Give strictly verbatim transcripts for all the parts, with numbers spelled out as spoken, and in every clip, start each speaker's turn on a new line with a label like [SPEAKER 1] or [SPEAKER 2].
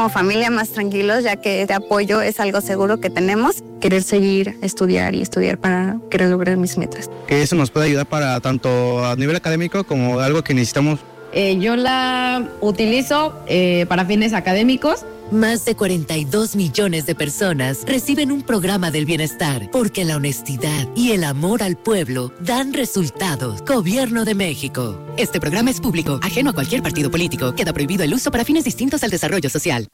[SPEAKER 1] como familia más tranquilos, ya que este apoyo es algo seguro que tenemos.
[SPEAKER 2] Querer seguir, estudiar y estudiar para querer lograr mis metas.
[SPEAKER 3] Que eso nos puede ayudar para tanto a nivel académico como algo que necesitamos.
[SPEAKER 4] Eh, yo la utilizo eh, para fines académicos.
[SPEAKER 5] Más de cuarenta y dos millones de personas reciben un programa del bienestar porque la honestidad y el amor al pueblo dan resultados. Gobierno de México.
[SPEAKER 6] Este programa es público, ajeno a cualquier partido político. Queda prohibido el uso para fines distintos al desarrollo social.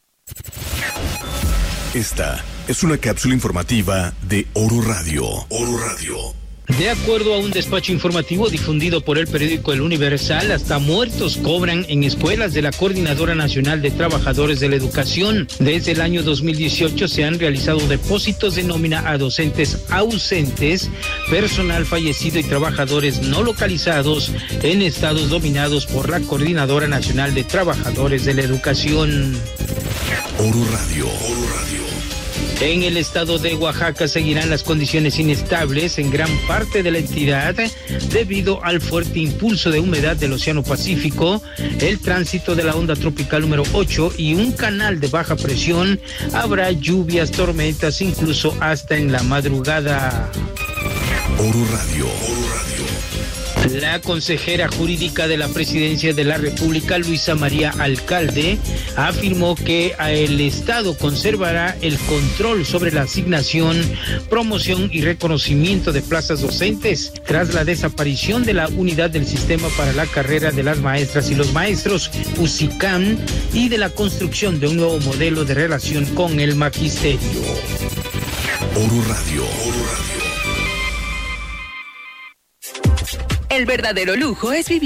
[SPEAKER 7] Esta es una cápsula informativa de Oro Radio. Oro Radio.
[SPEAKER 8] De acuerdo a un despacho informativo difundido por el periódico El Universal, hasta muertos cobran en escuelas de la Coordinadora Nacional de Trabajadores de la Educación. Desde el año dos mil dieciocho se han realizado depósitos de nómina a docentes ausentes, personal fallecido y trabajadores no localizados en estados dominados por la Coordinadora Nacional de Trabajadores de la Educación.
[SPEAKER 7] Oro Radio. Oro Radio.
[SPEAKER 8] En el estado de Oaxaca seguirán las condiciones inestables en gran parte de la entidad debido al fuerte impulso de humedad del Océano Pacífico, el tránsito de la onda tropical número ocho y un canal de baja presión. Habrá lluvias, tormentas, incluso hasta en la madrugada.
[SPEAKER 7] Oro Radio. Oro Radio.
[SPEAKER 8] La consejera jurídica de la Presidencia de la República, Luisa María Alcalde, afirmó que el Estado conservará el control sobre la asignación, promoción y reconocimiento de plazas docentes tras la desaparición de la unidad del sistema para la carrera de las maestras y los maestros, USICAM, y de la construcción de un nuevo modelo de relación con el magisterio.
[SPEAKER 7] Oro Radio. Oro Radio.
[SPEAKER 6] El verdadero lujo es vivir